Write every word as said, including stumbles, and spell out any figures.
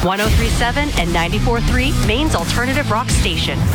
one oh three point seven and ninety-four point three, Maine's alternative rock station.